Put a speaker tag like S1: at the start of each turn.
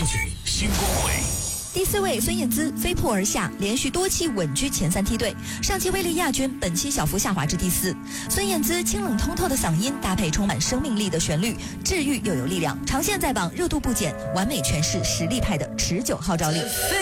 S1: 曲新光辉。
S2: 第4位孙燕姿飞扑而下，连续多期稳居前3梯队。上期位列亚军，本期小幅下滑至第4。孙燕姿清冷通透的嗓音搭配充满生命力的旋律，治愈又有力量，长线在榜，热度不减，完美诠释实力派的持久号召力。